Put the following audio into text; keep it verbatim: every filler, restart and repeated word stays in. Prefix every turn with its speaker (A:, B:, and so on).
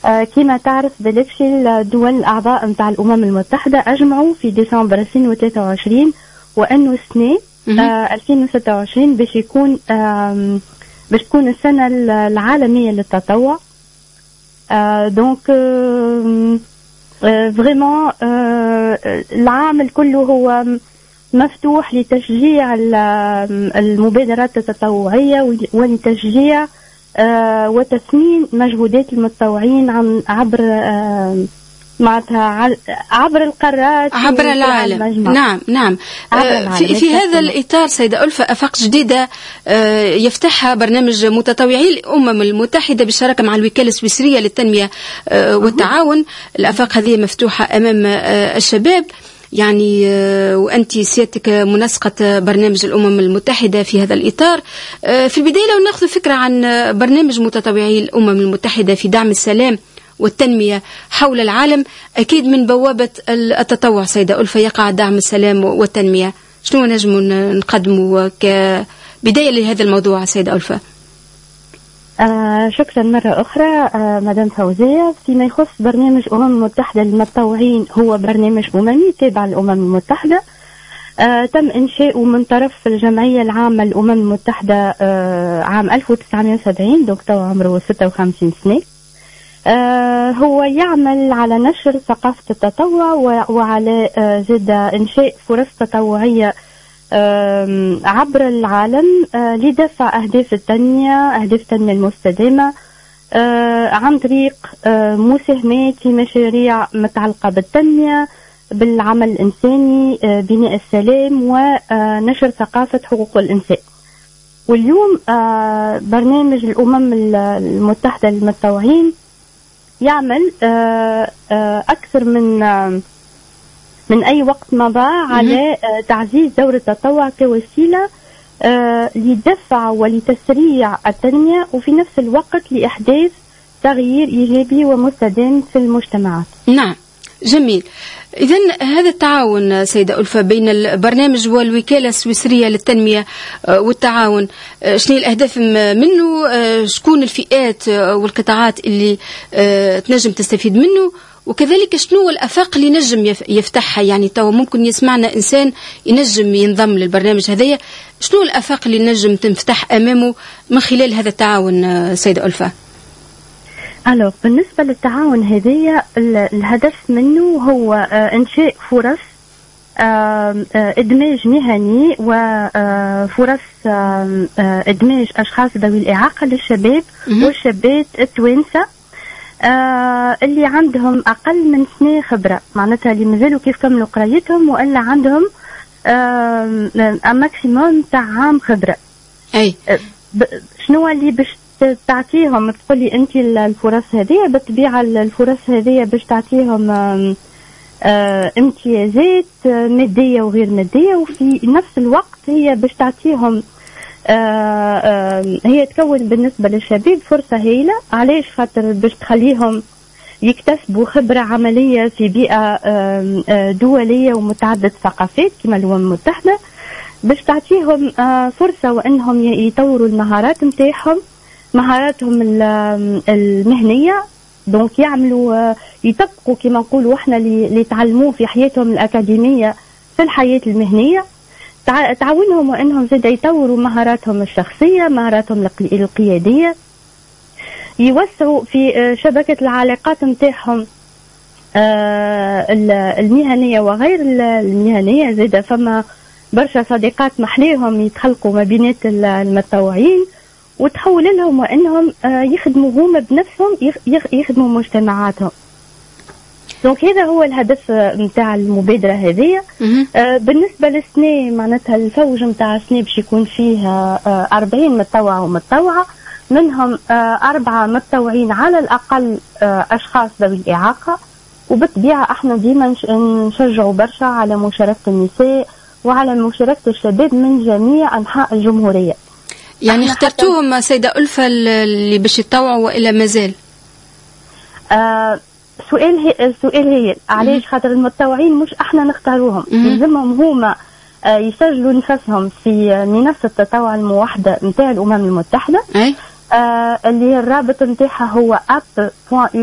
A: كما تعرف بلفشي الدول الأعضاء متاع الأمم المتحدة أجمعوا في ديسمبر ألفين وثلاثة وعشرين وأنه السنة ألفين وستة وعشرين باش يكون باش تكون السنة العالمية للتطوع. دونك فريمون العام كله هو مفتوح لتشجيع المبادرات التطوعية ولتشجيع آه وتثمين مجهودات المتطوعين عن عبر آه معناتها عبر القارات
B: عبر العالم. نعم نعم آه في, في هذا الإطار سيدة ألفة آفاق جديدة آه يفتحها برنامج متطوعي الأمم المتحدة بالشراكة مع الوكالة السويسرية للتنمية آه والتعاون. الآفاق هذه مفتوحة أمام آه الشباب، يعني وأنت سيادتك منسقة برنامج الأمم المتحدة في هذا الإطار. في البداية لو نأخذ فكرة عن برنامج متطوعي الأمم المتحدة في دعم السلام والتنمية حول العالم، أكيد من بوابة التطوع سيدة ألفة يقع دعم السلام والتنمية. شنو نجم نقدمه كبداية لهذا الموضوع سيدة ألفة؟
A: آه شكرا مرة أخرى آه مدام فوزية. فيما يخص برنامج الأمم المتحدة للمتطوعين، هو برنامج أممي تابع للأمم المتحدة، آه تم إنشاؤه من طرف الجمعية العامة للأمم المتحدة آه عام ألف وتسعمائة وسبعين، دكتور عمره ستة وخمسين سنة. آه هو يعمل على نشر ثقافة التطوع وعلى آه زد إنشاء فرص تطوعية عبر العالم لدفع أهداف التنمية، أهداف التنمية المستدامة، عن طريق مساهمات في مشاريع متعلقة بالتنمية، بالعمل الإنساني، بناء السلام ونشر ثقافة حقوق الإنسان. واليوم برنامج الأمم المتحدة للمتطوعين يعمل أكثر من من أي وقت مضى على تعزيز دور التطوع كوسيلة لدفع ولتسريع التنمية، وفي نفس الوقت لإحداث تغيير إيجابي ومستدام في المجتمعات.
B: نعم جميل. إذن هذا التعاون سيدة ألفة بين البرنامج والوكالة السويسرية للتنمية والتعاون، شنو الأهداف منه؟ شكون الفئات والقطاعات اللي تنجم تستفيد منه؟ وكذلك شنو الآفاق اللي نجم يفتحها؟ يعني تو ممكن يسمعنا إنسان ينجم ينضم للبرنامج هذايا، شنو الآفاق اللي نجم تنفتح أمامه من خلال هذا التعاون سيدة ألفة؟
A: ألو بالنسبة للتعاون هذايا الهدف منه هو إنشاء فرص إدماج مهني وفرص إدماج أشخاص ذوي الإعاقة للشباب والشابات التوانسة آه اللي عندهم أقل من سنة خبرة، معناتها اللي مازالوا كيف كملوا قرايتهم وإلا عندهم آه ماكسيموم تاع عام خبرة.
B: أي
A: شنو اللي باش تعطيهم؟ تقولي أنت الفرص هذه بالطبيعة الفرص هذه باش تعطيهم آه آه امتيازات مادية وغير مادية، وفي نفس الوقت هي باش تعطيهم آه آه هي تكون بالنسبة للشباب فرصة هائلة. علاش؟ خاطر باش تخليهم يكتسبوا خبرة عملية في بيئة آه آه دولية ومتعدد ثقافات كما الأمم المتحدة، باش تعطيهم آه فرصة وأنهم يطوروا المهارات متاعهم، مهاراتهم المهنية. دونك يعملوا آه يطبقوا كما نقولوا احنا اللي تعلموه في حياتهم الأكاديمية في الحياة المهنية، تعاونهم وأنهم زاد يطوروا مهاراتهم الشخصية، مهاراتهم القيادية، يوسعوا في شبكة العلاقات متاعهم المهنية وغير المهنية. زاد فما برشا صديقات محليهم يتخلقوا ما بينات المتطوعين، وتحول لهم وأنهم يخدموا هما بنفسهم، يخدموا مجتمعاتهم. دونك هذا هو الهدف نتاع المبادرة هذه. آه بالنسبة للسنة معناتها الفوج نتاع السنة باش يكون فيها آه أربعين متطوع ومتطوعة، منهم آه أربعة متطوعين على الأقل آه أشخاص ذوي الإعاقة. وبالطبيعة احنا ديما نشجعوا برشا على مشاركة النساء وعلى مشاركة الشباب من جميع أنحاء الجمهورية.
B: يعني اخترتوهم سيدة ألفة اللي باش يتطوعوا وإلا مازال؟
A: آه سؤال هي السؤال هي علاش؟ خاطر المتطوعين مش احنا نختاروهم، لازمهم هما آه يسجلوا نفسهم في منصة التطوع الموحدة نتاع الأمم المتحدة.
B: أي؟
A: آه اللي الرابط نتاعها هو app